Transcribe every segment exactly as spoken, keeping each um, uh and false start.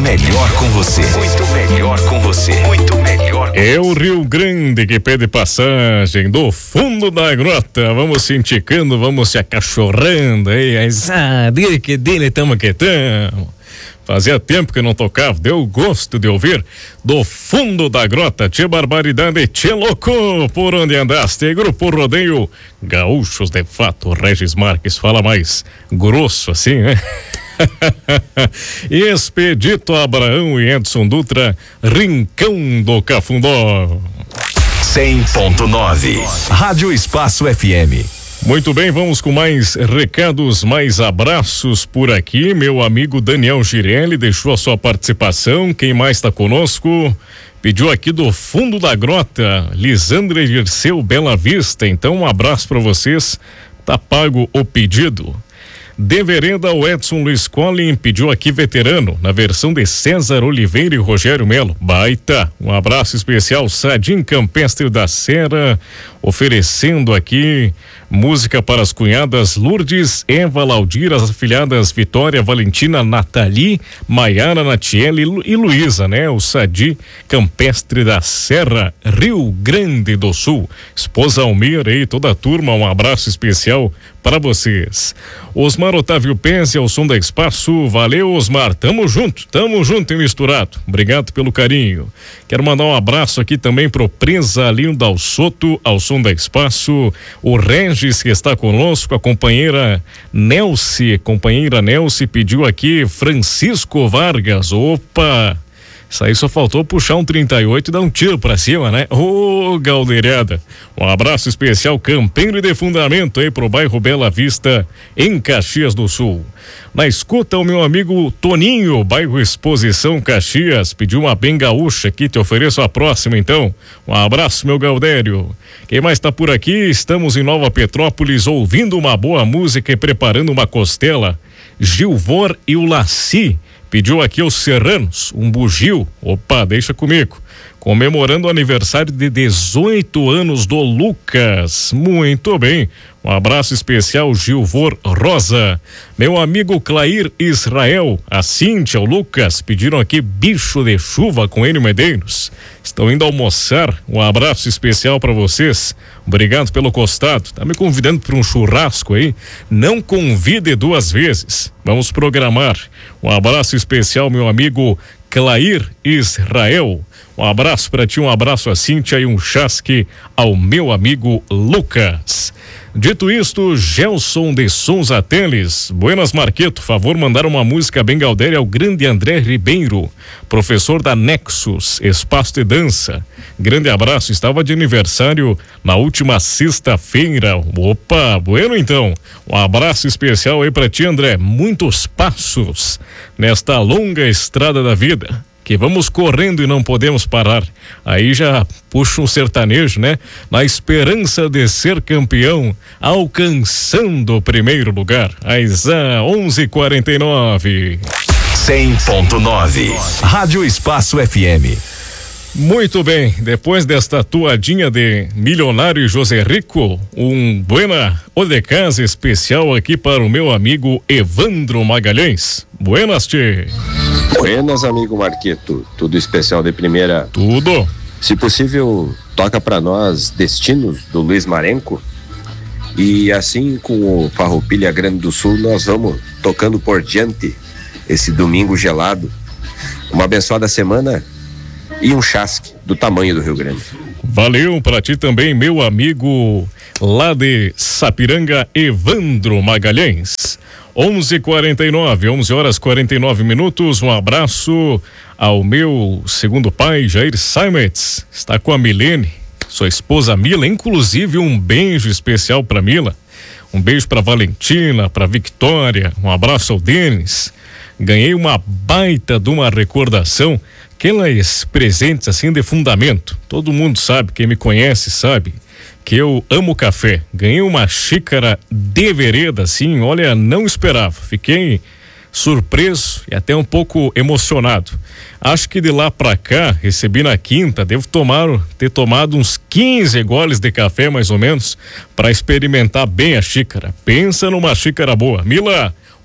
melhor com você. Muito melhor com você. Muito melhor com É o Rio Grande que pede passagem do fundo da grota. Vamos se indicando, vamos se acachorrando aí. Ah, dele que dele, tamo que tamo. Fazia tempo que não tocava, deu gosto de ouvir do fundo da grota. Tchê barbaridade, tchê louco, por onde andaste? Grupo Rodeio Gaúchos de Fato. Regis Marques fala mais grosso assim, né? Expedito Abraão e Edson Dutra, Rincão do Cafundó. cem ponto nove Rádio Espaço F M. Muito bem, vamos com mais recados, mais abraços por aqui. Meu amigo Daniel Girelli deixou a sua participação. Quem mais está conosco? Pediu aqui do fundo da grota, Lisandra Dirceu Bela Vista. Então, um abraço para vocês. Tá pago o pedido. De Vereda, o Edson Luiz Collin pediu aqui veterano, na versão de César Oliveira e Rogério Melo. Baita, um abraço especial, Sadim Campestre da Serra, oferecendo aqui música para as cunhadas Lourdes, Eva, Laudir, as afilhadas Vitória, Valentina, Nathalie, Maiara, Natiele e Luísa, né? O Sadim Campestre da Serra, Rio Grande do Sul. Esposa Almeida e toda a turma, um abraço especial para vocês. Osmar Otávio Pense, ao som da Espaço. Valeu, Osmar, tamo junto, tamo junto e misturado. Obrigado pelo carinho. Quero mandar um abraço aqui também pro Presa Linda ao Soto, ao som da Espaço. O Regis que está conosco, a companheira Nelce, companheira Nelce pediu aqui Francisco Vargas. Opa! Isso aí só faltou puxar um trinta e oito e dar um tiro pra cima, né? Ô, oh, galdeirada. Um abraço especial, campeiro e de fundamento aí pro bairro Bela Vista, em Caxias do Sul. Na escuta, o meu amigo Toninho, bairro Exposição Caxias, pediu uma bem gaúcha aqui, te ofereço a próxima então. Um abraço, meu Gaudério. Quem mais tá por aqui? Estamos em Nova Petrópolis, ouvindo uma boa música e preparando uma costela. Gilvor e o Laci pediu aqui os Serranos, um bugio. Opa, deixa comigo. Comemorando o aniversário de dezoito anos do Lucas. Muito bem. Um abraço especial, Gilvor Rosa. Meu amigo Clair Israel, a Cíntia, o Lucas, pediram aqui Bicho de Chuva com Enio Medeiros. Estão indo almoçar. Um abraço especial para vocês. Obrigado pelo costado. Tá me convidando para um churrasco aí? Não convide duas vezes. Vamos programar. Um abraço especial, meu amigo Clair Israel. Um abraço para ti, um abraço a Cíntia e um chasque ao meu amigo Lucas. Dito isto, Gelson de Souza Teles. Buenas, Marqueto, favor mandar uma música bem gaudéria ao grande André Ribeiro, professor da Nexus, Espaço de Dança. Grande abraço, estava de aniversário na última sexta-feira. Opa, bueno então. Um abraço especial aí para ti, André. Muitos passos nesta longa estrada da vida, que vamos correndo e não podemos parar. Aí já puxa um sertanejo, né? Na esperança de ser campeão, alcançando o primeiro lugar. Aizá, onze e quarenta e nove. cem ponto nove Rádio Espaço F M. Muito bem, depois desta toadinha de Milionário e José Rico, um buena o de casa especial aqui para o meu amigo Evandro Magalhães. Buenas, tchê. Buenas, amigo Marqueto. Tudo especial de primeira? Tudo. Se possível, toca pra nós Destinos, do Luiz Marenco. E assim, com o Farroupilha Grande do Sul, nós vamos tocando por diante esse domingo gelado. Uma abençoada semana e um chasque do tamanho do Rio Grande. Valeu pra ti também, meu amigo lá de Sapiranga, Evandro Magalhães. onze e quarenta e nove, onze horas e quarenta e nove minutos. Um abraço ao meu segundo pai, Jair Simets. Está com a Milene, sua esposa Mila. Inclusive, um beijo especial para Mila. Um beijo para Valentina, para Victória. Um abraço ao Denis. Ganhei uma baita de uma recordação. Aqueles presentes assim de fundamento. Todo mundo sabe, quem me conhece sabe que eu amo café. Ganhei uma xícara de vereda, assim, olha, não esperava. Fiquei surpreso e até um pouco emocionado. Acho que de lá pra cá, recebi na quinta, devo tomar, ter tomado uns quinze goles de café, mais ou menos, para experimentar bem a xícara. Pensa numa xícara boa. Mila,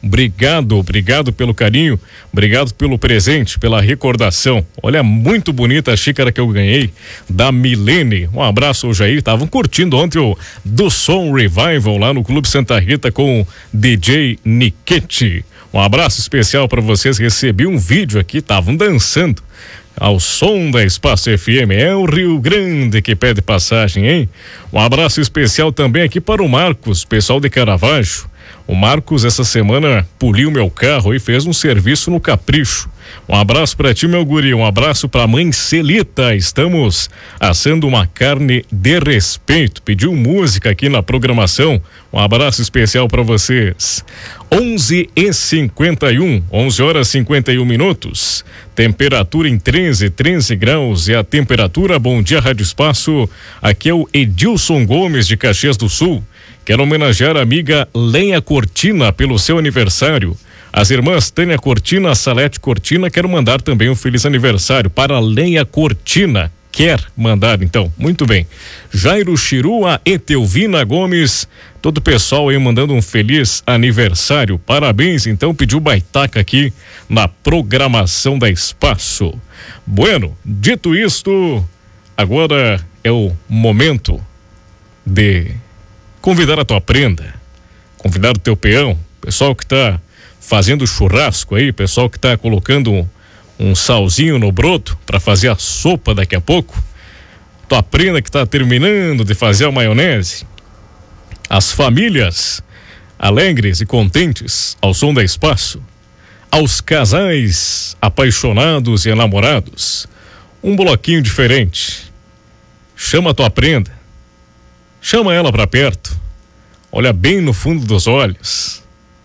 Obrigado, obrigado pelo carinho, obrigado pelo presente, pela recordação. Olha, muito bonita a xícara que eu ganhei da Milene. Um abraço, Jair. Estavam curtindo ontem o do Som Revival lá no Clube Santa Rita com o D J Niquete. Um abraço especial para vocês. Recebi um vídeo aqui, estavam dançando ao som da Espaço F M. É o Rio Grande que pede passagem, hein? Um abraço especial também aqui para o Marcos, pessoal de Caravaggio. O Marcos essa semana poliu meu carro e fez um serviço no Capricho. Um abraço para ti, meu guri, um abraço para a mãe Celita. Estamos assando uma carne de respeito. Pediu música aqui na programação. Um abraço especial para vocês. onze e cinquenta e um, onze horas e cinquenta e um minutos. Temperatura em treze, treze graus e a temperatura. Bom dia, Rádio Espaço. Aqui é o Edilson Gomes de Caxias do Sul. Quero homenagear a amiga Lenha Cortina pelo seu aniversário. As irmãs Tânia Cortina, Salete Cortina, quero mandar também um feliz aniversário para Lenha Cortina. Quer mandar, então? Muito bem. Jairo Chirua, Etelvina Gomes, todo o pessoal aí mandando um feliz aniversário. Parabéns, então, pediu baitaca aqui na programação da Espaço. Bueno, dito isto, agora é o momento de convidar a tua prenda, convidar o teu peão, pessoal que tá fazendo churrasco aí, pessoal que tá colocando um, um salzinho no broto para fazer a sopa daqui a pouco, tua prenda que tá terminando de fazer a maionese, as famílias alegres e contentes ao som da Espaço, aos casais apaixonados e enamorados, um bloquinho diferente. Chama a tua prenda, chama ela pra perto, olha bem no fundo dos olhos.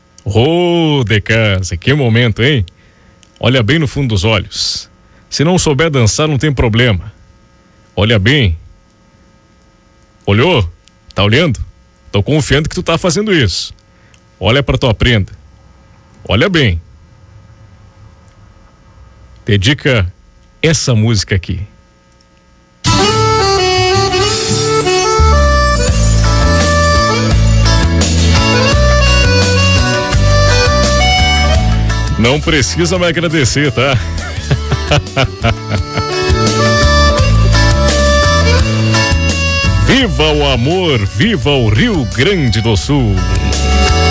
Ô, de casa, que momento, hein? Olha bem no fundo dos olhos. Se não souber dançar, não tem problema. Olha bem. Olhou? Tá olhando? Tô confiando que tu tá fazendo isso. Olha pra tua prenda. Olha bem. Dedica essa música aqui. Não precisa me agradecer, tá? Viva o amor, viva o Rio Grande do Sul.